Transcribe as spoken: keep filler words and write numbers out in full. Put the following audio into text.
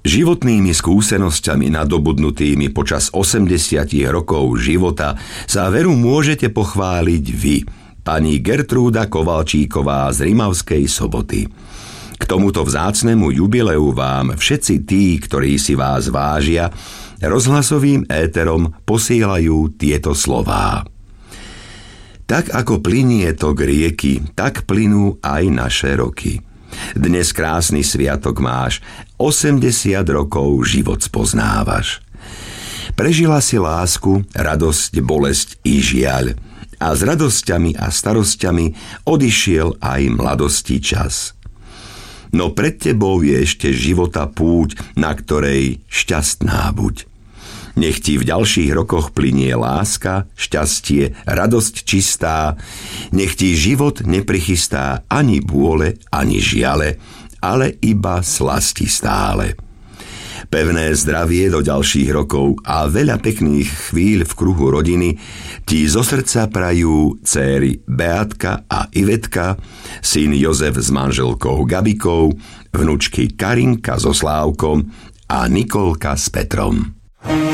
Životnými skúsenosťami nadobudnutými počas osemdesiat rokov života sa veru môžete pochváliť vy, pani Gertrúda Kovalčíková z Rimavskej Soboty. K tomuto vzácnemu jubileu vám všetci tí, ktorí si vás vážia, rozhlasovým éterom posielajú tieto slová. Tak ako plynie tok rieky, tak plynú aj naše roky. Dnes krásny sviatok máš, osemdesiat rokov život spoznávaš. Prežila si lásku, radosť, bolesť i žiaľ. A s radosťami a starosťami odišiel aj mladosti čas. No pred tebou je ešte života púť, na ktorej šťastná buď. Nech ti v ďalších rokoch plynie láska, šťastie, radosť čistá. Nech ti život neprichystá ani bôle, ani žiale, ale iba slasti stále. Pevné zdravie do ďalších rokov a veľa pekných chvíľ v kruhu rodiny ti zo srdca prajú céry Beatka a Ivetka, syn Jozef s manželkou Gabikou, vnučky Karinka so Slávkom a Nikolka s Petrom.